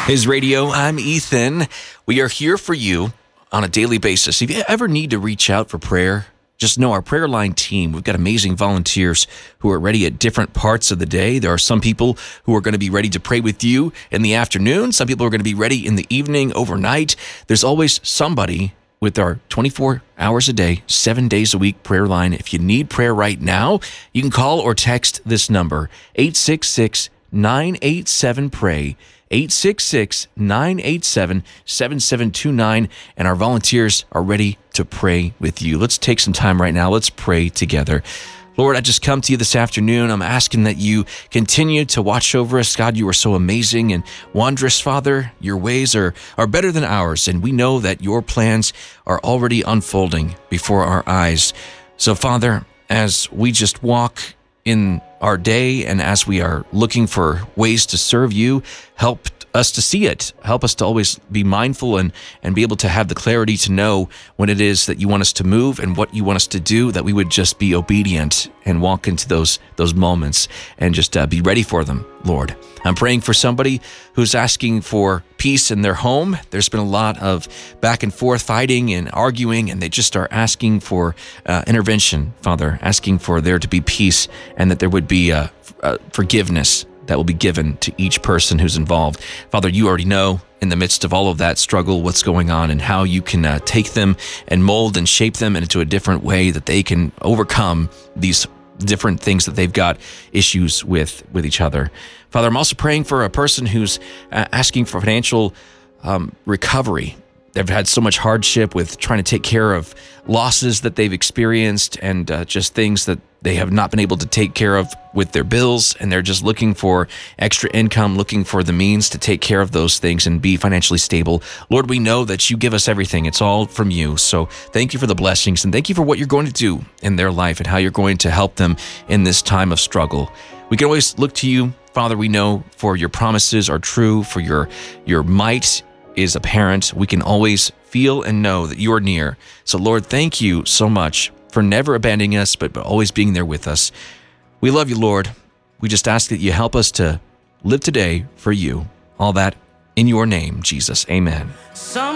His Radio. I'm Ethan. We are here for you on a daily basis. If you ever need to reach out for prayer, just know our prayer line team, we've got amazing volunteers who are ready at different parts of the day. There are some people who are going to be ready to pray with you in the afternoon. Some people are going to be ready in the evening, overnight. There's always somebody with our 24 hours a day, 7 days a week prayer line. If you need prayer right now, you can call or text this number, 866-987-PRAY. 866-987-7729, and our volunteers are ready to pray with you. Let's take some time right now. Let's pray together. Lord, I just come to you this afternoon. I'm asking that you continue to watch over us. God, you are so amazing and wondrous, Father. Your ways are better than ours, and we know that your plans are already unfolding before our eyes. So, Father, as we just walk in our day and as we are looking for ways to serve you, help us to see it. Help us to always be mindful and be able to have the clarity to know when it is that you want us to move and what you want us to do, that we would just be obedient and walk into those moments and just be ready for them, Lord. I'm praying for somebody who's asking for peace in their home. There's been a lot of back and forth fighting and arguing, and they just are asking for intervention, Father, asking for there to be peace and that there would be forgiveness that will be given to each person who's involved. Father, you already know in the midst of all of that struggle what's going on and how you can take them and mold and shape them into a different way that they can overcome these different things that they've got issues with each other. Father, I'm also praying for a person who's asking for financial recovery. They've had so much hardship with trying to take care of losses that they've experienced and just things that they have not been able to take care of with their bills, and they're just looking for extra income, looking for the means to take care of those things and be financially stable. Lord, we know that you give us everything. It's all from you. So thank you for the blessings, and thank you for what you're going to do in their life and how you're going to help them in this time of struggle. We can always look to you, Father. We know for your promises are true, for your might is apparent. We can always feel and know that you are near. So Lord, thank you so much for never abandoning us, but always being there with us. We love you, Lord. We just ask that you help us to live today for you. All that in your name, Jesus. Amen.